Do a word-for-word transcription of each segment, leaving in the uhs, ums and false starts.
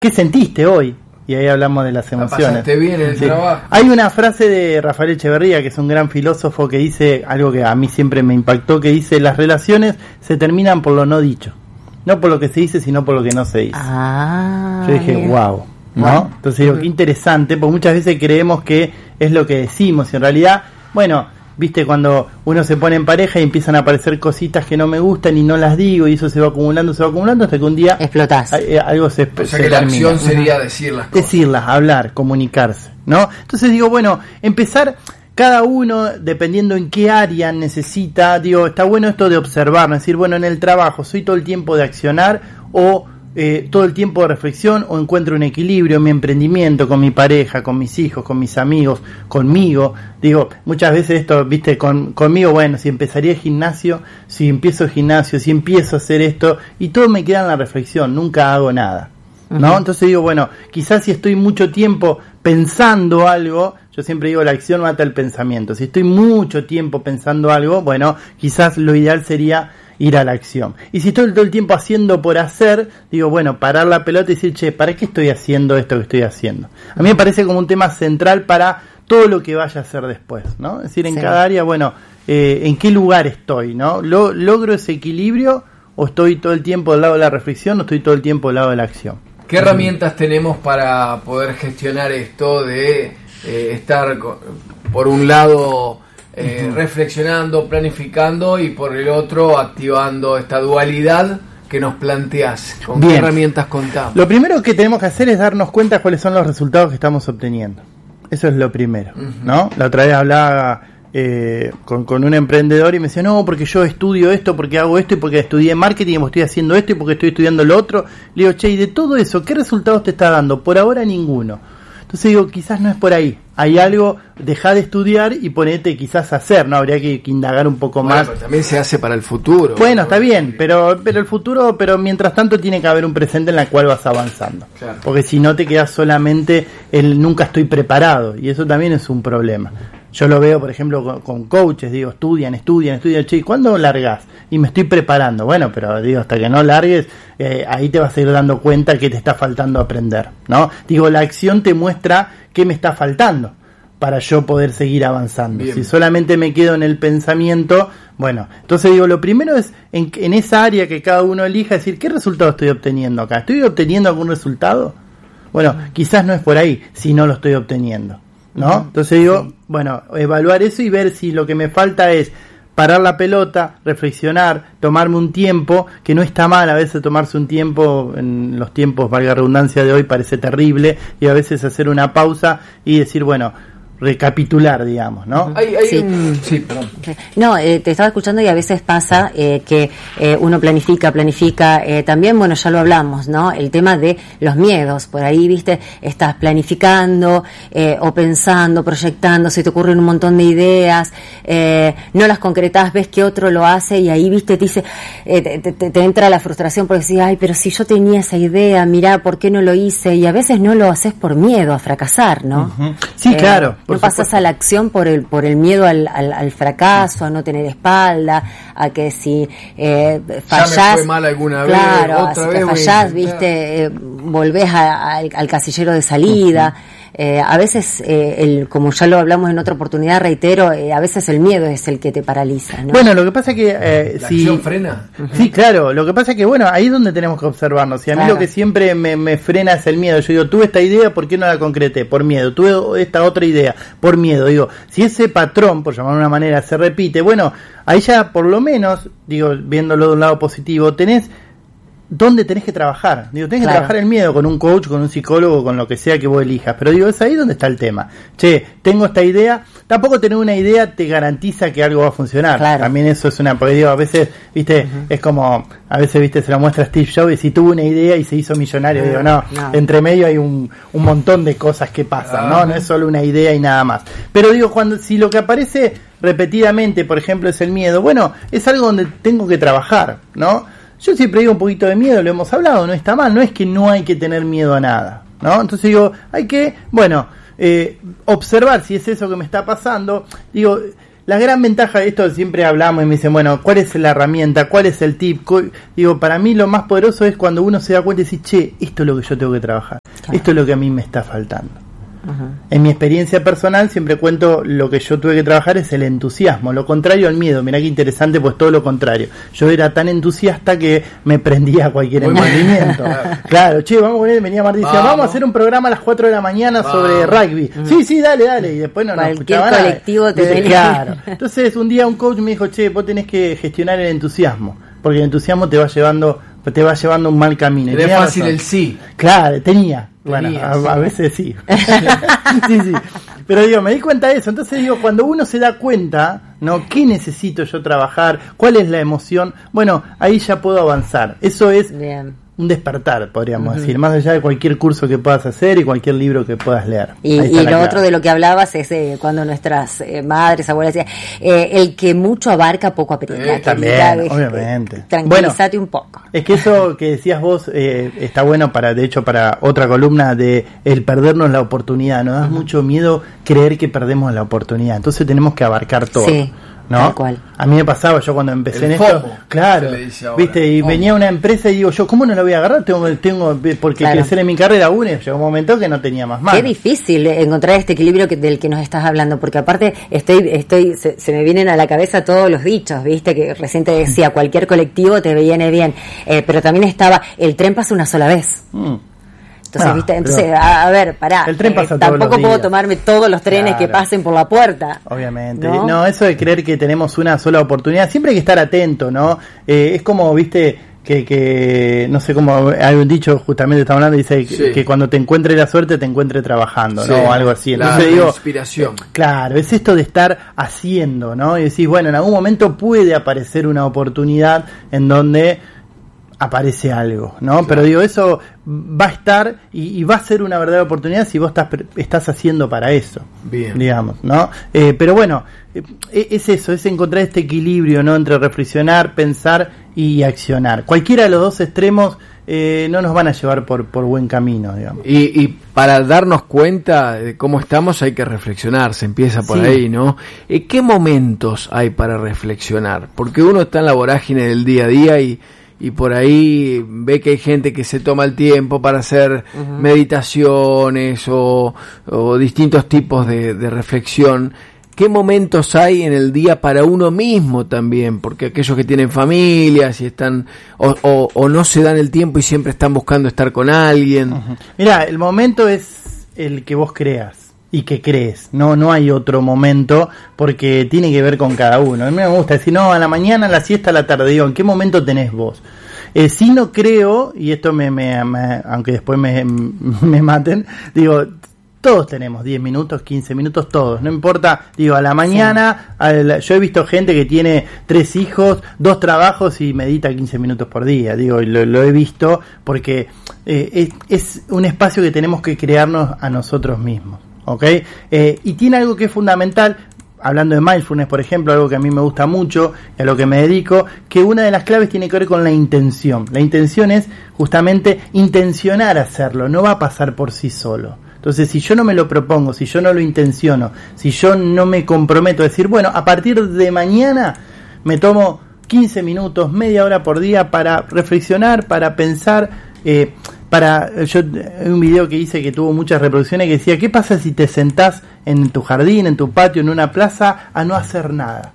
¿qué sentiste hoy? Y ahí hablamos de las emociones. La pasaste bien en el sí. trabajo. Hay una frase de Rafael Echeverría, que es un gran filósofo, que dice algo que a mí siempre me impactó, que dice: las relaciones se terminan por lo no dicho. No por lo que se dice, sino por lo que no se dice. Ah, yo dije, bien. wow, ¿no? Bueno. Entonces digo, qué interesante, porque muchas veces creemos que es lo que decimos, y en realidad, bueno, viste, cuando uno se pone en pareja y empiezan a aparecer cositas que no me gustan y no las digo, y eso se va acumulando, se va acumulando, hasta que un día explotás. eh, algo se, O sea se que la termina. acción sería decir las cosas. Decirlas, hablar, comunicarse, ¿no? Entonces digo, bueno, empezar cada uno, dependiendo en qué área necesita, digo, está bueno esto de observar, ¿no? Es decir, bueno, en el trabajo, ¿soy todo el tiempo de accionar o eh, todo el tiempo de reflexión, o encuentro un equilibrio en mi emprendimiento, con mi pareja, con mis hijos, con mis amigos, conmigo? Digo, muchas veces esto, viste, con, conmigo, bueno, si empezaría el gimnasio, si empiezo el gimnasio, si empiezo a hacer esto, y todo me queda en la reflexión, nunca hago nada, ¿no? Uh-huh. Entonces digo, bueno, quizás si estoy mucho tiempo pensando algo, yo siempre digo, la acción mata el pensamiento. Si estoy mucho tiempo pensando algo, bueno, quizás lo ideal sería ir a la acción. Y si estoy todo el tiempo haciendo por hacer, digo, bueno, parar la pelota y decir, che, ¿para qué estoy haciendo esto que estoy haciendo? A mí me parece como un tema central para todo lo que vaya a hacer después, ¿no? Es decir, en sí. cada área, bueno, eh, ¿en qué lugar estoy, no? ¿Lo, ¿Logro ese equilibrio o estoy todo el tiempo del lado de la reflexión o estoy todo el tiempo del lado de la acción? ¿Qué herramientas tenemos para poder gestionar esto de eh, estar, por un lado, eh, uh-huh. reflexionando, planificando, y por el otro, activando esta dualidad que nos planteás? ¿Con Bien. qué herramientas contamos? Lo primero que tenemos que hacer es darnos cuenta cuáles son los resultados que estamos obteniendo. Eso es lo primero, uh-huh. ¿no? La otra vez hablaba eh, con, con un emprendedor y me decía, no, porque yo estudio esto, porque hago esto, y porque estudié marketing, y porque estoy haciendo esto, y porque estoy estudiando lo otro. Le digo, che, y de todo eso, ¿qué resultados te está dando? Por ahora ninguno. Entonces digo, quizás no es por ahí. Hay algo, dejá de estudiar y ponete quizás a hacer, ¿no? Habría que, que indagar un poco bueno, más. Pero también se hace para el futuro. Bueno, está bien, pero pero el futuro, pero mientras tanto tiene que haber un presente en el cual vas avanzando. Claro. Porque si no te quedas solamente el nunca estoy preparado, y eso también es un problema. Yo lo veo, por ejemplo, con, con coaches, digo, estudian, estudian, estudian, che, ¿cuándo largas? Y me estoy preparando. Bueno, pero digo, hasta que no largues, eh, ahí te vas a ir dando cuenta que te está faltando aprender, ¿no? Digo, la acción te muestra qué me está faltando para yo poder seguir avanzando. Bien. Si solamente me quedo en el pensamiento, bueno, entonces digo, lo primero es en, en esa área que cada uno elija, decir, ¿qué resultado estoy obteniendo acá? ¿Estoy obteniendo algún resultado? Bueno, quizás no es por ahí, si no lo estoy obteniendo, ¿no? Entonces digo, bueno, evaluar eso y ver si lo que me falta es parar la pelota, reflexionar, tomarme un tiempo, que no está mal a veces tomarse un tiempo, en los tiempos, valga la redundancia de hoy, parece terrible, y a veces hacer una pausa y decir, bueno, recapitular, digamos, ¿no? Hay, hay sí. Un... sí, perdón. No, eh, te estaba escuchando y a veces pasa eh, que eh, uno planifica, planifica, eh, también, bueno, ya lo hablamos, ¿no? El tema de los miedos, por ahí, viste, estás planificando eh, o pensando, proyectando, se te ocurren un montón de ideas, eh, no las concretás, ves que otro lo hace y ahí, viste, te dice, eh, te, te, te entra la frustración porque decís, ay, pero si yo tenía esa idea, mirá, ¿por qué no lo hice? Y a veces no lo haces por miedo a fracasar, ¿no? Uh-huh. Sí, eh, claro. No pasas a la acción por el por el miedo al, al, al fracaso, a no tener espalda, a que si eh, fallás, ya me fue mal alguna vez, claro, otra si vez fallás, viste, eh, volvés a, a, al, al casillero de salida. Uh-huh. Eh, a veces, eh, el, como ya lo hablamos en otra oportunidad, reitero, eh, a veces el miedo es el que te paraliza, ¿no? Bueno, lo que pasa es que eh, ¿La si acción frena? Uh-huh. Sí, claro, lo que pasa es que, bueno, ahí es donde tenemos que observarnos. Y a mí claro. lo que siempre me, me frena es el miedo. Yo digo, tuve esta idea, ¿por qué no la concreté? Por miedo. Tuve esta otra idea, por miedo. Digo, si ese patrón, por llamarlo de una manera, se repite, bueno, ahí ya por lo menos, digo, viéndolo de un lado positivo, tenés ¿dónde tenés que trabajar? Digo, tenés claro. que trabajar el miedo con un coach, con un psicólogo, con lo que sea que vos elijas. Pero digo, es ahí donde está el tema. Che, tengo esta idea. Tampoco tener una idea te garantiza que algo va a funcionar. Claro. También eso es una... Porque digo, a veces, viste, uh-huh. es como... A veces, viste, se lo muestra Steve Jobs y si tuvo una idea y se hizo millonario. Uh-huh. Digo, no, no, entre medio hay un, un montón de cosas que pasan, uh-huh. ¿no? No es solo una idea y nada más. Pero digo, cuando si lo que aparece repetidamente, por ejemplo, es el miedo, bueno, es algo donde tengo que trabajar, ¿no? Yo siempre digo un poquito de miedo, lo hemos hablado, no está mal, no es que no hay que tener miedo a nada, ¿no? Entonces digo, hay que, bueno, eh, observar si es eso que me está pasando. Digo, la gran ventaja, esto siempre hablamos y me dicen, bueno, ¿cuál es la herramienta? ¿Cuál es el tip? Digo, para mí lo más poderoso es cuando uno se da cuenta y dice, che, esto es lo que yo tengo que trabajar. Claro. Esto es lo que a mí me está faltando. Uh-huh. En mi experiencia personal siempre cuento lo que yo tuve que trabajar es el entusiasmo, lo contrario al miedo. Mirá qué interesante, pues todo lo contrario. Yo era tan entusiasta que me prendía a cualquier Muy emprendimiento. Claro. claro, che, vamos a venir, venía Martín y decía, vamos a hacer un programa a las cuatro de la mañana vamos. sobre rugby. Uh-huh. Sí, sí, dale, dale. Y después no nos escuchaba nada. colectivo te venía. Claro. Entonces un día un coach me dijo, che, vos tenés que gestionar el entusiasmo, porque el entusiasmo te va llevando te va llevando un mal camino. Era fácil razón. el sí. Claro, tenía. Bueno, a, a veces sí. sí, sí. Pero digo, me di cuenta de eso. Entonces digo, cuando uno se da cuenta, ¿no? ¿Qué necesito yo trabajar? ¿Cuál es la emoción? Bueno, ahí ya puedo avanzar. Eso es Bien. un despertar, podríamos uh-huh. decir, más allá de cualquier curso que puedas hacer y cualquier libro que puedas leer. Y, y lo clave. otro de lo que hablabas es eh, cuando nuestras eh, madres, abuelas decían, eh, el que mucho abarca, poco aprieta. Eh, también, de, obviamente. Eh, tranquilízate bueno, un poco. Es que eso que decías vos eh, está bueno para, de hecho, para otra columna de el perdernos la oportunidad. Nos da uh-huh. mucho miedo creer que perdemos la oportunidad. Entonces tenemos que abarcar todo. Sí. ¿No? Tal cual. A mí me pasaba, yo cuando empecé el en FOMO, esto, claro, viste, y FOMO. venía una empresa y digo, yo, ¿cómo no la voy a agarrar? Tengo, tengo porque claro. crecer en mi carrera uno, llegó un momento que no tenía más mano. Qué difícil encontrar este equilibrio que, del que nos estás hablando, porque aparte estoy, estoy, se, se me vienen a la cabeza todos los dichos, viste, que recién te decía, cualquier colectivo te viene bien, eh, pero también estaba, el tren pasa una sola vez. Mm. Entonces, ah, ¿viste? Entonces a, a ver, pará, el tren pasa eh, todos tampoco los puedo días. tomarme todos los trenes claro. que pasen por la puerta. Obviamente. ¿No? no, eso de creer que tenemos una sola oportunidad, siempre hay que estar atento, ¿no? Eh, es como, viste, que, que no sé cómo, hay un dicho, justamente estamos hablando, dice sí. que, que cuando te encuentre la suerte, te encuentre trabajando, sí. ¿no? O algo así. Entonces la digo, inspiración. Eh, claro, es esto de estar haciendo, ¿no? Y decís, bueno, en algún momento puede aparecer una oportunidad en donde aparece algo, ¿no? Claro. Pero digo, eso va a estar y, y va a ser una verdadera oportunidad si vos estás estás haciendo para eso. Bien. Digamos, ¿no? Eh, pero bueno, eh, es eso, es encontrar este equilibrio, ¿no? Entre reflexionar, pensar y accionar. Cualquiera de los dos extremos eh, no nos van a llevar por, por buen camino, digamos. Y, y para darnos cuenta de cómo estamos hay que reflexionar, se empieza por sí. ahí, ¿no? ¿En qué momentos hay para reflexionar? Porque uno está en la vorágine del día a día y y por ahí ve que hay gente que se toma el tiempo para hacer uh-huh. meditaciones o, o distintos tipos de, de reflexión. ¿Qué momentos hay en el día para uno mismo también? Porque aquellos que tienen familias y están o, o, o no se dan el tiempo y siempre están buscando estar con alguien. Uh-huh. Mirá, el momento es el que vos creas y que crees, no no hay otro momento porque tiene que ver con cada uno. A mí me gusta decir, no, a la mañana, a la siesta, a la tarde, digo, ¿en qué momento tenés vos? Eh, si no creo, y esto me, me, me aunque después me, me maten, digo, todos tenemos diez minutos, quince minutos, todos, no importa, digo, a la mañana, sí. a la, yo he visto gente que tiene tres hijos, dos trabajos y medita quince minutos por día, digo, lo, lo he visto porque eh, es, es un espacio que tenemos que crearnos a nosotros mismos. ¿Ok? Eh, y tiene algo que es fundamental, hablando de mindfulness, por ejemplo, algo que a mí me gusta mucho y a lo que me dedico, que una de las claves tiene que ver con la intención. La intención es justamente intencionar hacerlo, no va a pasar por sí solo. Entonces, si yo no me lo propongo, si yo no lo intenciono, si yo no me comprometo a decir, bueno, a partir de mañana me tomo quince minutos, media hora por día para reflexionar, para pensar, eh, para yo hay un video que hice que tuvo muchas reproducciones que decía, ¿qué pasa si te sentás en tu jardín, en tu patio, en una plaza a no hacer nada?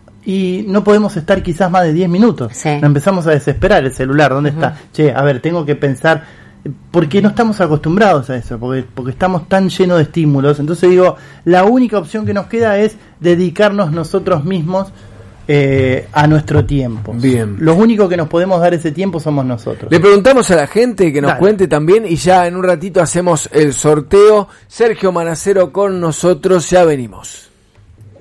Y no podemos estar quizás más de diez minutos. Sí. Nos empezamos a desesperar, el celular, ¿dónde uh-huh. está? Che, a ver, tengo que pensar, porque no estamos acostumbrados a eso, porque porque estamos tan llenos de estímulos. Entonces digo, la única opción que nos queda es dedicarnos nosotros mismos Eh, a nuestro tiempo. Bien. Los únicos que nos podemos dar ese tiempo somos nosotros. Le preguntamos a la gente que nos Dale. cuente también y ya en un ratito hacemos el sorteo. Sergio Manacero con nosotros, ya venimos.